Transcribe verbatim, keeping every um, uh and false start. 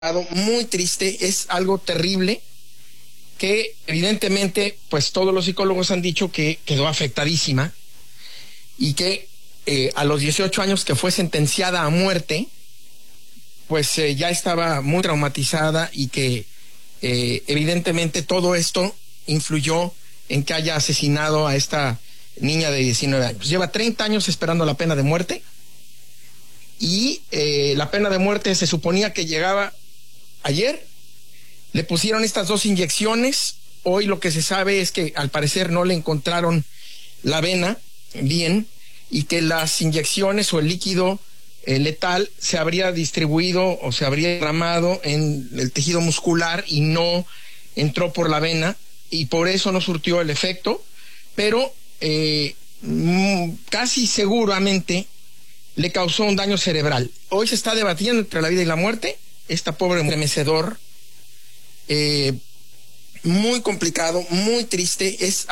muy triste, es algo terrible que evidentemente pues todos los psicólogos han dicho que quedó afectadísima y que eh, a los dieciocho años que fue sentenciada a muerte pues eh, ya estaba muy traumatizada y que eh, evidentemente todo esto influyó en que haya asesinado a esta niña de diecinueve años. Lleva treinta años esperando la pena de muerte y eh, la pena de muerte se suponía que llegaba ayer. Le pusieron estas dos inyecciones. Hoy lo que se sabe es que al parecer no le encontraron la vena bien y que las inyecciones o el líquido eh, letal se habría distribuido o se habría derramado en el tejido muscular y no entró por la vena y por eso no surtió el efecto, pero eh, casi seguramente le causó un daño cerebral. Hoy se está debatiendo entre la vida y la muerte. Esta pobre mujer, mecedor, eh, muy complicado, muy triste, es